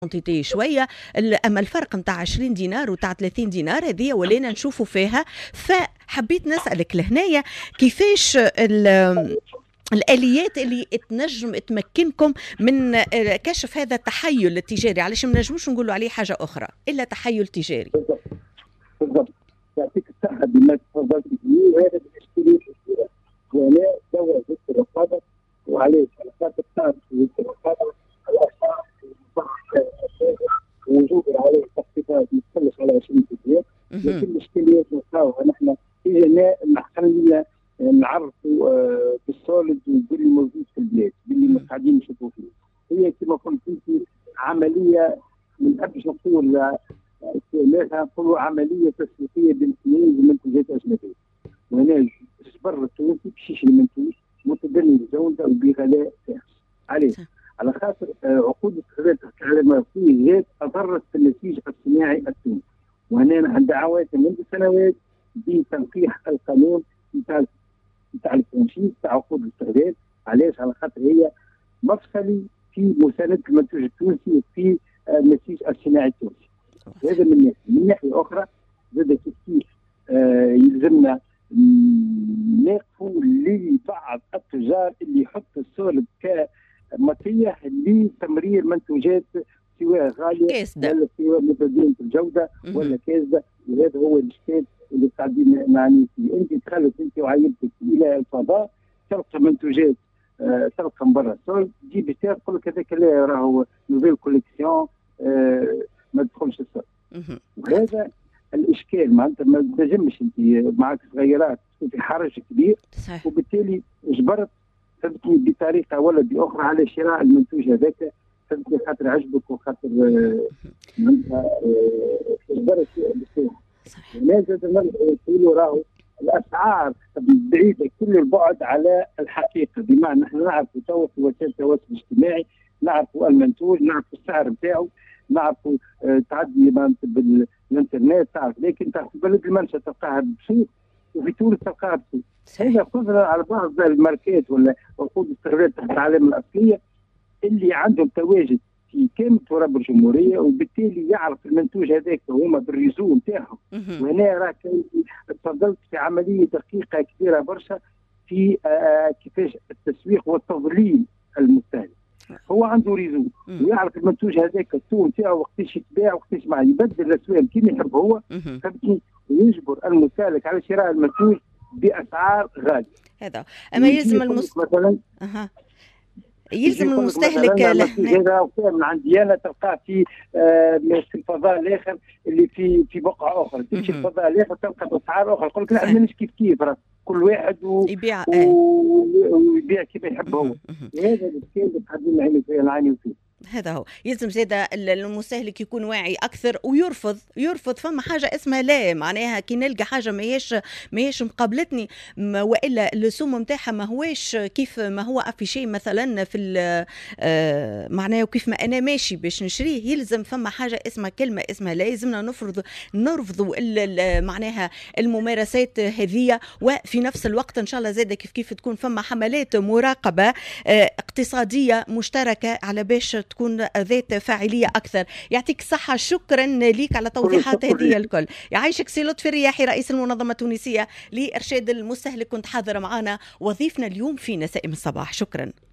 كونتيتي شويه، اما الفرق نتاع 20 دينار وتاع 30 دينار هذه ولينا نشوفوا فيها. فحبيت نسالك لهنايا كيفاش الآليات اللي تنجم تمكنكم من كشف هذا التحيل التجاري، علاش ما نجموش نقولوا عليه حاجة أخرى إلا تحيل تجاري. بالضبط. يعطيك الصحة بما تفضلت فيه، وهذا الإشكالية الكبيرة. وهنا دور ضد الرقابة، وعليه على خاطر تعرف ضد الرقابة الأسعار وجوب عليه تخفيضات تخلص على 20%. لكن الإشكاليات نلقاوها نحن في جميع المحلية نعرفوا بالسولد واللي موجود في البلاد باللي قاعدين نشوفوا فيه. هي كما قلت انت عمليه من قبل نقول لها نقولوا عمليه تسويقيه بامتياز لمنتجات اجنبيه. وهنا الصبر التونسي باش يشري منتوج متدني الجوده وبغلاء فاحش. عليه؟ على خاطر عقود التغذيه على ما فيه جات اضرت في النسيج الصناعي التونسي. وهنا عند دعوات منذ سنوات بتنقيح القانون نتاع التنشيط تاع عقود الاستغلال. علاش؟ على خاطر هي مفصلي في مساندة المنتوج التونسي وفي النسيج الصناعي التونسي. هذا من ناحية أخرى زاد كيف يلزمنا نقفوا لبعض التجار اللي يحطوا السولد كمطيح لتمرير منتوجات سواء غالية ولا سواء متدينة الجودة ولا كاسدة. وهذا هو الإشكال اللي قاعدين نعني فيه. انت دخلت انت وعيلتك الى الفضاء تلقى منتوجات تلقى من برا السول، تجي تقول لك هذاك لا راهو نوفيل كوليكسيون ما تدخلش السول. وهذا الاشكال معناتها ما تنجمش انت معك صغيرات في حرج كبير صحيح. وبالتالي اجبرت فهمتني بطريقه ولا باخرى على شراء المنتوج هذاك فهمتني خاطر عجبك وخاطر معناتها اجبرت لازم نقولوا راهو الاسعار بعيده كل البعد على الحقيقه. بمعنى نحن نعرفوا تو في وسائل التواصل الاجتماعي نعرفوا المنتوج نعرفوا السعر نتاعو نعرفوا تعدي بالانترنت تعرف. لكن تعرف في بلد المنشا تلقاها بسوق وفي تونس تلقاها بسوق. هذا قدره على بعض الماركات ولا عقود استغلال تحت العلامه الاصليه اللي عندهم تواجد في كامل تراب الجمهوريه وبالتالي يعرف المنتوج هذاك هما بالريزو نتاعهم. وهنا راك تفضلت في عمليه دقيقه كبيره برشا في كيفاش التسويق والتضليل المستهلك. هو عنده ريزو ويعرف المنتوج هذاك السوق نتاعو وقتاش يتباع وقتاش ما يبدل الاسواق كيما يحب هو فهمتني ويجبر المستهلك على شراء المنتوج باسعار غاليه. هذا اما يلزم مثلا يلزم المستهلك هذا من عندي انا تلقاه في الفضاء الاخر اللي في بقعه اخرى تمشي الفضاء الاخر تلقى باسعار اخرى. يقول لك لا مانيش كيف كل واحد ويبيع كيف يحب هو. هذا الشيء اللي قاعدين نعانيو فيه. هذا هو يلزم زاده المستهلك يكون واعي اكثر ويرفض فما حاجه اسمها لا معناها كي نلقى حاجه ماهيش مقابلتني والا السوم نتاعها ما هواش كيف ما هو افيشي مثلا في معناها وكيف ما انا ماشي باش نشريه يلزم فما حاجه اسمها كلمه اسمها لا. لازمنا نرفضوا معناها الممارسات هذه. وفي نفس الوقت ان شاء الله زاده كيف تكون فما حملات مراقبه اقتصاديه مشتركه على باش تكون ذات فاعلية أكثر. يعطيك الصحة شكرا ليك على توضيحات هذه الكل. يعيشك سي لطفي الرياحي رئيس المنظمة التونسية لإرشاد المستهلك كنت حاضرة معنا وظيفنا اليوم في نسائم الصباح. شكرا.